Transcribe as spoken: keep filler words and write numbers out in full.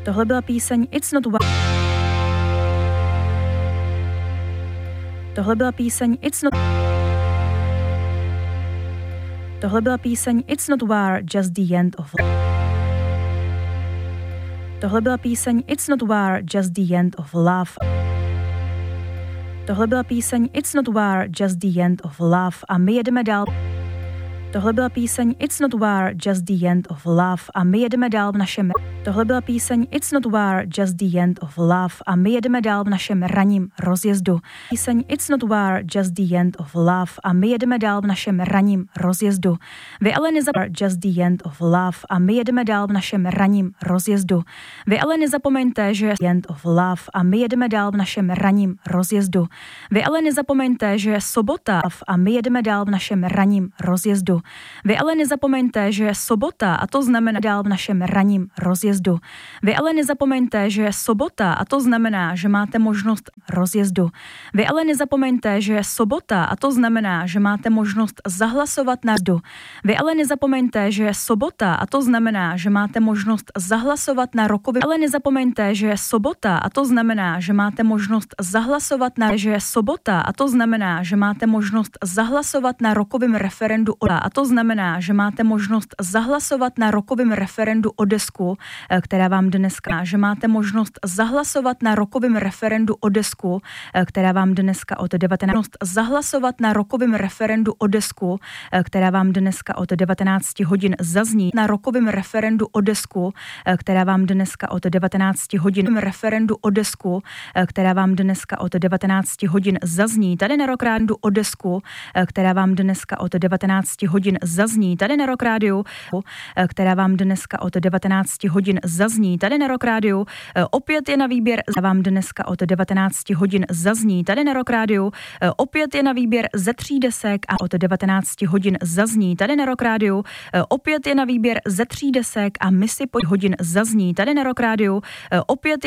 Tohle byla píseň It's Not War. Tohle byla píseň It's Not Tohle byla píseň It's Not War, Just the End of Tohle byla píseň It's Not War, Just the End of Love. Tohle byla píseň It's Not War, Just the End of Love. A my jedeme dál. Tohle byla píseň It's Not War, Just the End of Love. A my jedeme dál v našem... Tohle byla píseň It's Not War, Just the End of Love. A my jedeme dál v našem ranním rozjezdu. Píseň It's Not War, Just the End of Love. A my jedeme dál v našem ranním rozjezdu. Vy ale nezapomeňte Just the End of Love. A my jedeme dál v našem ranním rozjezdu. Vy ale nezapomeňte, že End of Love. A my jedeme dál v našem ranním rozjezdu. Vy ale nezapomeňte, že je sobota a my jedeme dál v našem ranním rozjezdu. Vy ale nezapomeňte, že je sobota a to znamená dál v našem ranním rozjezdu. Vy ale nezapomeňte, že je sobota a to znamená, že máte možnost rozjezdu. Vy ale nezapomeňte, že je sobota a to znamená, že máte možnost zahlasovat na jezdu. Vy ale nezapomeňte, že je sobota a to znamená, že máte možnost zahlasovat na rokový. Ale nezapomeňte, že je sobota a to znamená, že máte možnost zahlasovat na že je sobota a to znamená, že máte možnost zahlasovat na rokovém referendu a to znamená, že máte možnost zahlasovat na rokovém referendu o desku, která vám dneska, že máte možnost zahlasovat na rokovém referendu o desku, která vám dneska od devatenácti zahlasovat na rokovém referendu o desku, která vám dneska od devatenácti hodin zazní na rokovém referendu o desku, která vám dneska od devatenácti hodin referendu o desku, která vám dneska od devatenácti hodin zazní tady na Rock Rádiu o desku, která vám dneska od devatenácti hodin zazní tady na Rock Rádiu, která vám dneska od devatenácti hodin zazní tady na Rock Rádiu. Opět je na výběr, vám dneska od devatenácti hodin zazní tady na Rock Rádiu. Opět je na výběr ze tří desek a od devatenácti hodin zazní tady na Rock Rádiu. Opět je na výběr ze tří desek a my si po hodin zazní tady na Rock Rádiu. Opět